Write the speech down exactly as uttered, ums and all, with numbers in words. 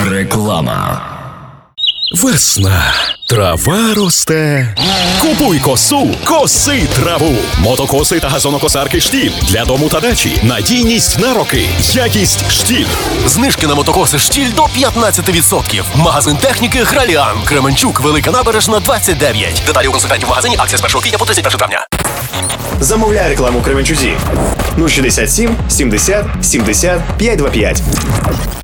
Реклама. Весна. Трава росте. Купуй косу, коси траву. Мотокоси та газонокосарки «Штіль» для дому та дачі. Надійність на роки. Якість «Штіль». Знижки на мотокоси «Штіль» до п'ятнадцять відсотків. Магазин техніки «Граліан». Кременчук, Велика Набережна, двадцять дев'ять. Деталі у консультантів в магазині. Акція з першого квітня по тридцять перше травня. Замовляй рекламу в Кременчузі. нуль шістдесят сім сімдесят сімдесят п'ятсот двадцять п'ять.